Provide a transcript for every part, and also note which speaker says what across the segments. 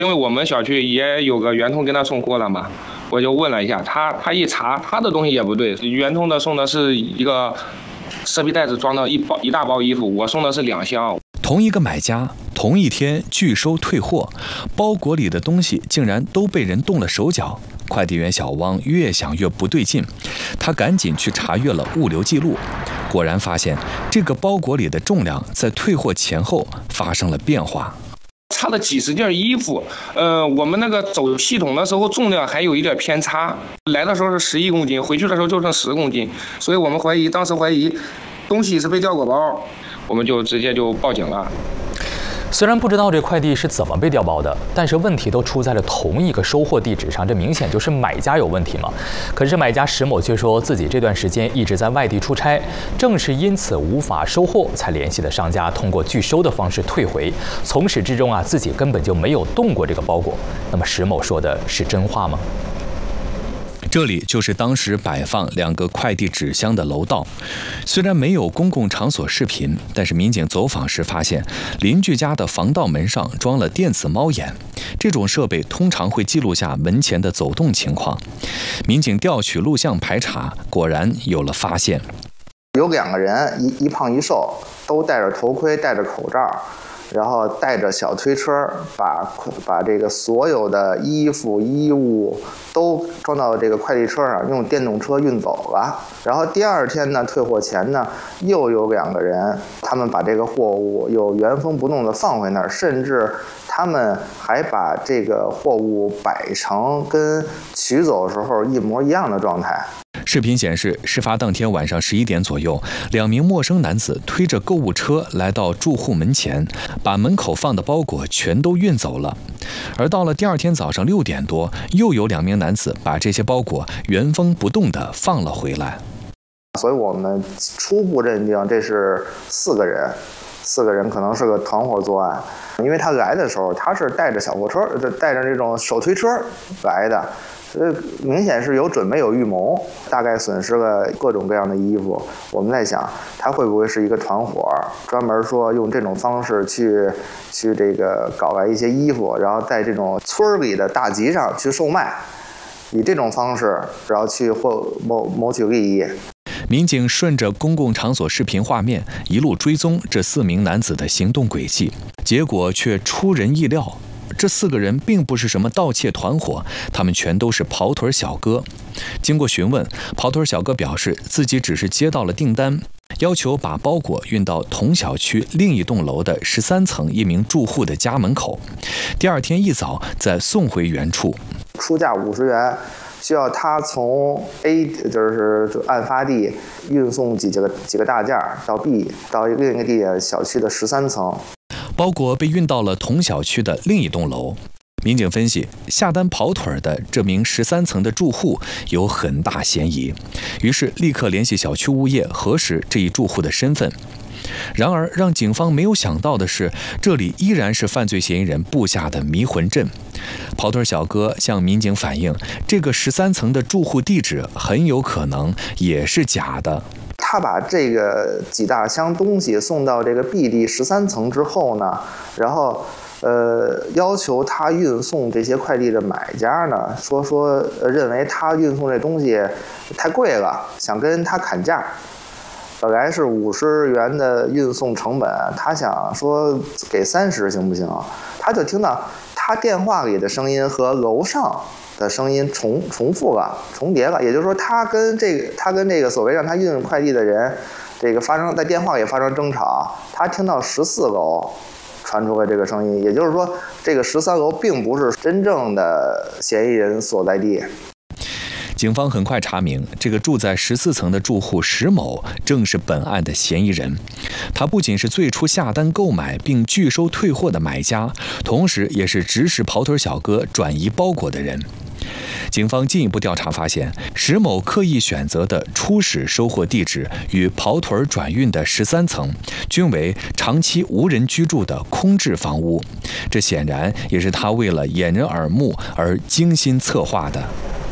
Speaker 1: 因为我们小区也有个圆通跟他送货了嘛，我就问了一下他一查他的东西也不对，圆通的送的是一个蛇皮袋子装的一大包衣服，我送的是2箱。
Speaker 2: 同一个买家，同一天拒收退货，包裹里的东西竟然都被人动了手脚。快递员小汪越想越不对劲，他赶紧去查阅了物流记录，果然发现这个包裹里的重量在退货前后发生了变化。
Speaker 1: 差了几十件衣服，我们那个走系统的时候重量还有一点偏差，来的时候是11公斤，回去的时候就剩10公斤，所以我们当时怀疑东西是被调过包，我们就直接就报警了。
Speaker 3: 虽然不知道这快递是怎么被调包的，但是问题都出在了同一个收货地址上，这明显就是买家有问题嘛。可是买家石某却说自己这段时间一直在外地出差，正是因此无法收货，才联系了商家，通过拒收的方式退回。从始至终自己根本就没有动过这个包裹。那么石某说的是真话吗？
Speaker 2: 这里就是当时摆放2个快递纸箱的楼道，虽然没有公共场所视频，但是民警走访时发现，邻居家的防盗门上装了电子猫眼，这种设备通常会记录下门前的走动情况。民警调取录像排查，果然有了发现。
Speaker 4: 有2个人，一胖一瘦，都戴着头盔，戴着口罩。然后带着小推车，把这个所有的衣服衣物都装到这个快递车上，用电动车运走了。然后第2天呢，退货前呢，又有2个人，他们把这个货物又原封不动的放回那儿，甚至他们还把这个货物摆成跟取走的时候一模一样的状态。
Speaker 2: 视频显示，事发当天晚上11点左右，2名陌生男子推着购物车来到住户门前，把门口放的包裹全都运走了。而到了第2天早上6点多，又有2名男子把这些包裹原封不动地放了回来。
Speaker 4: 所以我们初步认定这是4个人，4个人可能是个团伙作案，因为他来的时候他是带着小货车，带着这种手推车来的。明显是有准备有预谋，大概损失了各种各样的衣服。我们在想，他会不会是一个团伙，专门说用这种方式去这个搞来一些衣服，然后在这种村里的大集上去售卖，以这种方式，然后去谋取利益。
Speaker 2: 民警顺着公共场所视频画面一路追踪这4名男子的行动轨迹，结果却出人意料。这4个人并不是什么盗窃团伙，他们全都是跑腿小哥。经过询问，跑腿小哥表示自己只是接到了订单，要求把包裹运到同小区另一栋楼的13层一名住户的家门口，第2天一早再送回原处。
Speaker 4: 出价50元，需要他从 A 就是案发地运送几个大件到 B 到另一个地点小区的13层。
Speaker 2: 包裹被运到了同小区的另一栋楼。民警分析，下单跑腿的这名13层的住户有很大嫌疑，于是立刻联系小区物业核实这一住户的身份。然而，让警方没有想到的是，这里依然是犯罪嫌疑人布下的迷魂阵。跑腿小哥向民警反映，这个13层的住户地址很有可能也是假的。
Speaker 4: 他把这个几大箱东西送到这个 B 地13层之后呢，然后要求他运送这些快递的买家呢，认为他运送这东西太贵了，想跟他砍价。本来是50元的运送成本，他想说给30行不行？他就听到他电话里的声音和楼上的声音重叠了，也就是说，他跟这个所谓让他运快递的人，这个在电话里发生争吵，他听到14楼传出了这个声音，也就是说，这个13楼并不是真正的嫌疑人所在地。
Speaker 2: 警方很快查明，这个住在14层的住户石某正是本案的嫌疑人。他不仅是最初下单购买并拒收退货的买家，同时也是指使跑腿小哥转移包裹的人。警方进一步调查发现，石某刻意选择的初始收货地址与跑腿转运的13层均为长期无人居住的空置房屋，这显然也是他为了掩人耳目而精心策划的。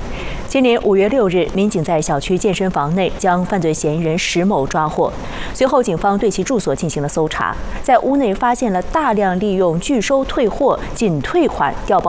Speaker 5: 今年5月6日，民警在小区健身房内将犯罪嫌疑人石某抓获。随后，警方对其住所进行了搜查，在屋内发现了大量利用拒收退货、仅退款调包